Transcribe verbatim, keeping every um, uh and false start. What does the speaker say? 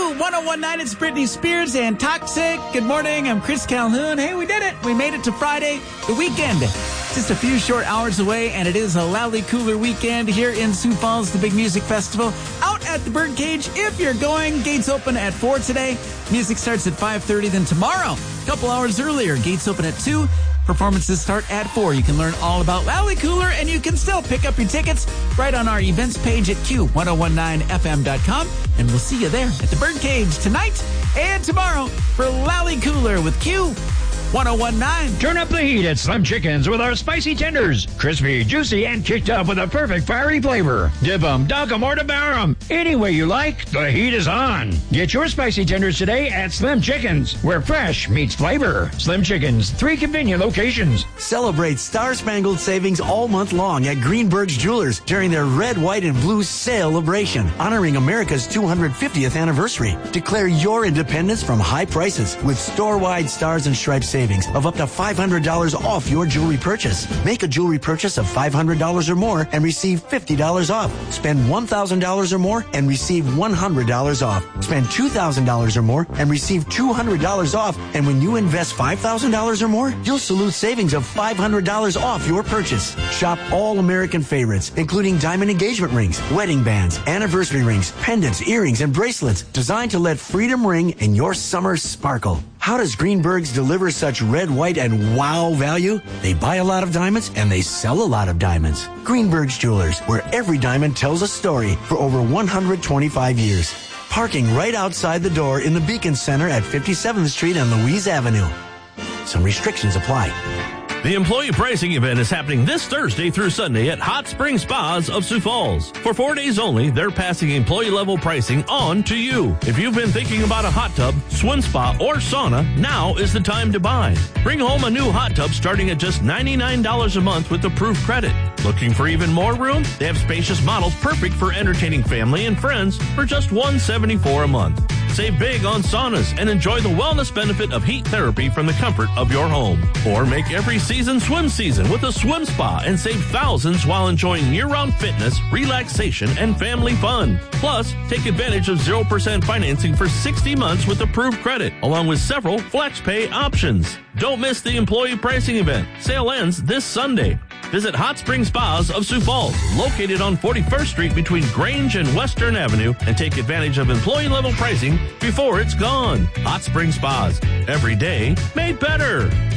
Q one oh one point nine, it's Britney Spears and Toxic. Good morning, I'm Chris Calhoun. Hey, we did it. We made it to Friday, the weekend. Just a few short hours away, and it is a loudly cooler weekend here in Sioux Falls, the big music festival. Out at the Birdcage, if you're going, gates open at four today. Music starts at five thirty, then tomorrow, a couple hours earlier, gates open at two. Performances start at four. You can learn all about Loudly Cooler, and you can still pick up your tickets right on our events page at Q one oh one nine F M dot com. And we'll see you there at the Birdcage tonight and tomorrow for Loudly Cooler with Q one oh one point nine. Turn up the heat at Slim Chickens with our spicy tenders. Crispy, juicy, and kicked up with a perfect fiery flavor. Dip 'em, dunk 'em, or devour 'em. Any way you like, the heat is on. Get your spicy tenders today at Slim Chickens, where fresh meets flavor. Slim Chickens, three convenient locations. Celebrate star-spangled savings all month long at Greenberg's Jewelers during their red, white, and blue celebration, honoring America's two hundred fiftieth anniversary. Declare your independence from high prices with store-wide stars and stripes savings of up to five hundred dollars off your jewelry purchase. Make a jewelry purchase of five hundred dollars or more and receive fifty dollars off. Spend one thousand dollars or more and receive one hundred dollars off. Spend two thousand dollars or more and receive two hundred dollars off. And when you invest five thousand dollars or more, you'll salute savings of five hundred dollars off your purchase. Shop all American favorites, including diamond engagement rings, wedding bands, anniversary rings, pendants, earrings, and bracelets designed to let freedom ring in your summer sparkle. How does Greenberg's deliver such red, white, and wow value? They buy a lot of diamonds and they sell a lot of diamonds. Greenberg's Jewelers, where every diamond tells a story for over one hundred twenty-five years. Parking right outside the door in the Beacon Center at fifty-seventh Street and Louise Avenue. Some restrictions apply. The employee pricing event is happening this Thursday through Sunday at Hot Spring Spas of Sioux Falls. For four days only, they're passing employee-level pricing on to you. If you've been thinking about a hot tub, swim spa, or sauna, now is the time to buy. Bring home a new hot tub starting at just ninety-nine dollars a month with approved credit. Looking for even more room? They have spacious models perfect for entertaining family and friends for just one hundred seventy-four dollars a month. Save big on saunas and enjoy the wellness benefit of heat therapy from the comfort of your home. Or make every season swim season with a swim spa and save thousands while enjoying year-round fitness, relaxation, and family fun. Plus, take advantage of zero percent financing for sixty months with approved credit, along with several flex pay options. Don't miss the employee pricing event. Sale ends this Sunday. Visit Hot Spring Spas of Sioux Falls, located on forty-first Street between Grange and Western Avenue, and take advantage of employee-level pricing before it's gone. Hot Spring Spas. Every day made better.